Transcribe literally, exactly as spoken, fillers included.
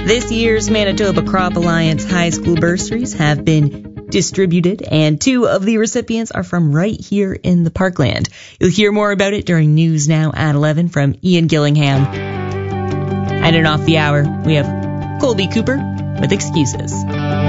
This year's Manitoba Crop Alliance high school bursaries have been distributed, and two of the recipients are from right here in the Parkland. You'll hear more about it during News Now at eleven from Ian Gillingham. And in Off the Hour, we have Colby Cooper with Excuses.